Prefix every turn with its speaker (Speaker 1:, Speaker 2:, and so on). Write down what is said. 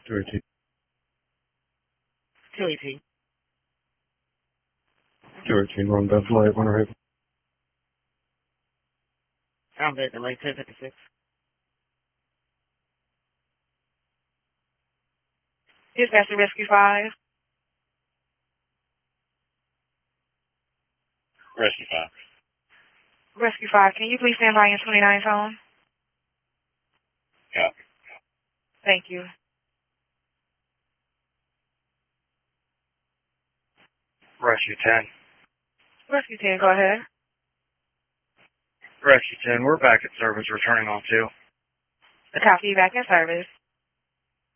Speaker 1: 218.
Speaker 2: 218.
Speaker 1: 218, run that flight, Winter Haven.
Speaker 2: I'm good, delay 1056. Dispatch to Rescue 5.
Speaker 3: Rescue 5.
Speaker 2: Rescue 5, can you please stand by in 29 phone?
Speaker 3: Yeah.
Speaker 2: Thank you.
Speaker 3: Rescue 10.
Speaker 2: Rescue 10, go ahead.
Speaker 3: Rescue 10, we're back at service returning on 2.
Speaker 2: The copy back in service.